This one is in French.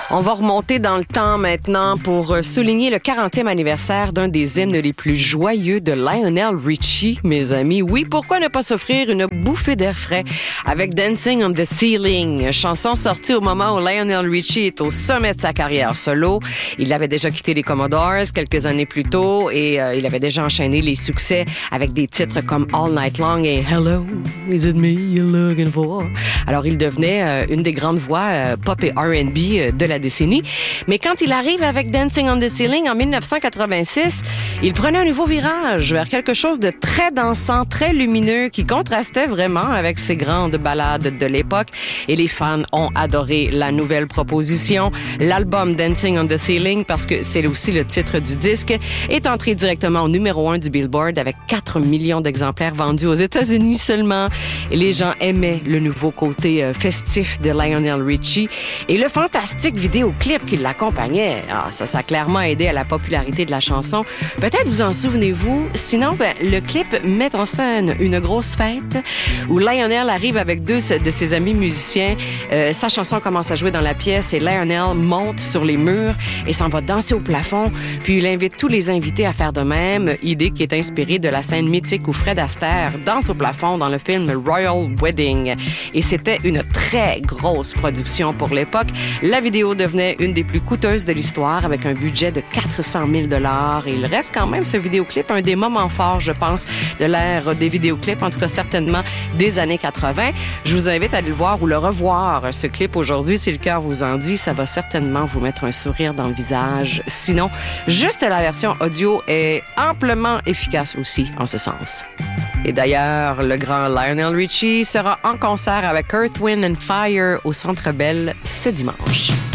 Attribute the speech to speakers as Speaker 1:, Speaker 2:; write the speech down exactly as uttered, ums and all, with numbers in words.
Speaker 1: On va remonter dans le temps maintenant pour souligner le quarantième anniversaire d'un des hymnes les plus joyeux de Lionel Richie, mes amis. Oui, pourquoi ne pas s'offrir une bouffée d'air frais avec Dancing on the Ceiling, chanson sortie au moment où Lionel Richie est au sommet de sa carrière solo. Il avait déjà quitté les Commodores quelques années plus tôt et euh, il avait déjà enchaîné les succès avec des titres comme All Night Long et Hello, is it me you're looking for? Alors, il devenait euh, une des grandes voix euh, pop et R and B euh, de la décennie. Mais quand il arrive avec Dancing on the Ceiling en dix-neuf cent quatre-vingt-six, il prenait un nouveau virage vers quelque chose de très dansant, très lumineux, qui contrastait vraiment avec ses grandes ballades de l'époque. Et les fans ont adoré la nouvelle proposition. L'album Dancing on the Ceiling, parce que c'est aussi le titre du disque, est entré directement au numéro un du Billboard avec quatre millions d'exemplaires vendus aux États-Unis seulement. Et les gens aimaient le nouveau côté euh, festif de Lionel Richie. Et le fantastique vidéoclip qui l'accompagnait, ah, ça, ça a clairement aidé à la popularité de la chanson. Peut-être vous en souvenez-vous. Sinon, ben, le clip met en scène une grosse fête où Lionel arrive avec deux de ses amis musiciens. Euh, sa chanson commence à jouer dans la pièce et Lionel monte sur les murs et s'en va danser au plafond. Puis il invite tous les invités à faire de même, idée qui est inspirée de la scène mythique où Fred Astaire danse au plafond dans le film Royal Wedding. Et c'était une très grosse production pour l'époque. La vidéo devenait une des plus coûteuses de l'histoire avec un budget de quatre cent mille dollars. Et il reste quand même, ce vidéoclip, un des moments forts, je pense, de l'ère des vidéoclips, en tout cas certainement des années quatre-vingt. Je vous invite à aller le voir ou le revoir, ce clip aujourd'hui. Si le cœur vous en dit, ça va certainement vous mettre un sourire dans le visage. Sinon, juste la version audio est amplement efficace aussi en ce sens. Et d'ailleurs, le grand Lionel Richie sera en concert avec Earth, Wind and Fire au Centre Bell ce dimanche.